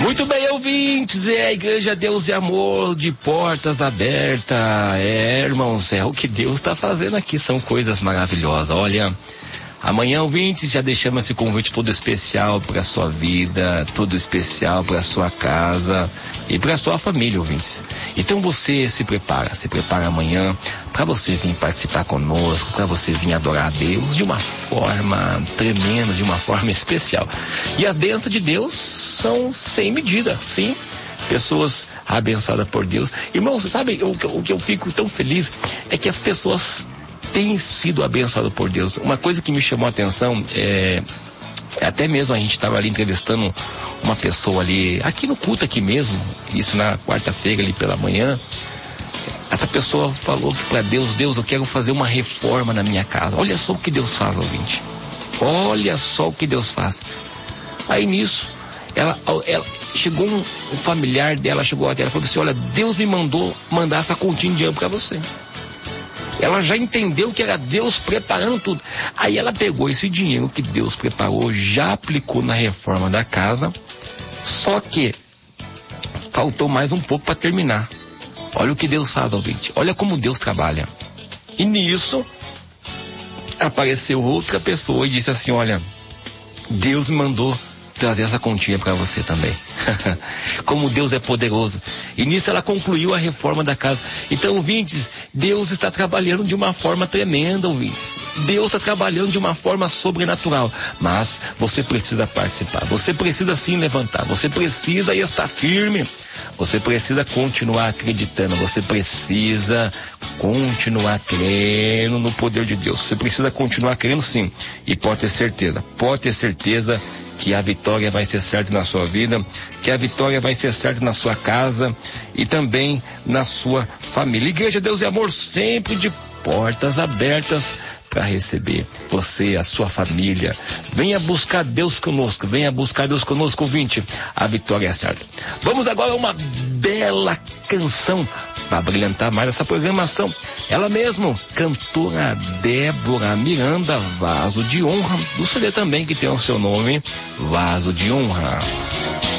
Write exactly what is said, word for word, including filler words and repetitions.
Muito bem, ouvintes, é a Igreja Deus e Amor de portas abertas. É, irmãos, é o que Deus está fazendo aqui, são coisas maravilhosas. Olha, amanhã, ouvintes, já deixamos esse convite todo especial para a sua vida, todo especial para a sua casa e para a sua família, ouvintes. Então você se prepara, se prepara amanhã para você vir participar conosco, para você vir adorar a Deus de uma forma tremenda, de uma forma especial. E a bênção de Deus são sem medida, sim. Pessoas abençoadas por Deus. Irmãos, sabe o, o que eu fico tão feliz é que as pessoas têm sido abençoadas por Deus. Uma coisa que me chamou a atenção é... Até mesmo a gente estava ali entrevistando uma pessoa ali, aqui no culto aqui mesmo, isso na quarta-feira ali pela manhã. Essa pessoa falou que para Deus, Deus, eu quero fazer uma reforma na minha casa. Olha só o que Deus faz, ouvinte. Olha só o que Deus faz. Aí nisso, ela, ela chegou um, um familiar dela, chegou até ela e falou assim, olha, Deus me mandou mandar essa continha de dinheiro para você. Ela já entendeu que era Deus preparando tudo. Aí ela pegou esse dinheiro que Deus preparou, já aplicou na reforma da casa, só que faltou mais um pouco para terminar. Olha o que Deus faz, ouvinte. Olha como Deus trabalha. E nisso, apareceu outra pessoa e disse assim, olha, Deus me mandou trazer essa continha para você também. Como Deus é poderoso. E nisso ela concluiu a reforma da casa. Então, ouvintes, Deus está trabalhando de uma forma tremenda, ouvintes. Deus está trabalhando de uma forma sobrenatural. Mas você precisa participar. Você precisa sim levantar. Você precisa estar firme. Você precisa continuar acreditando. Você precisa continuar crendo no poder de Deus. Você precisa continuar crendo sim. E pode ter certeza. Pode ter certeza que a vitória vai ser certa na sua vida, que a vitória vai ser certa na sua casa e também na sua família. Igreja Deus e Amor sempre de portas abertas para receber você, a sua família. Venha buscar Deus conosco, venha buscar Deus conosco, ouvinte. A vitória é certa. Vamos agora a uma bela canção para brilhantar mais essa programação. Ela mesmo, cantora Débora Miranda, Vaso de Honra, do C D também que tem o seu nome, Vaso de Honra.